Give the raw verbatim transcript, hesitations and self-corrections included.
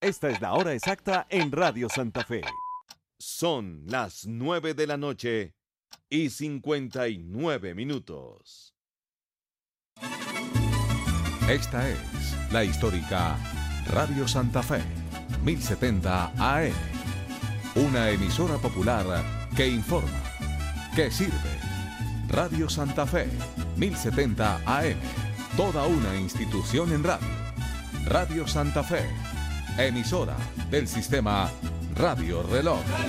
Esta es la hora exacta en Radio Santa Fe. Son las nueve de la noche y cincuenta y nueve minutos. Esta es la histórica Radio Santa Fe, mil setenta A M. Una emisora popular que informa, que sirve. Radio Santa Fe, mil setenta A M. Toda una institución en radio. Radio Santa Fe, emisora del sistema Radio Reloj.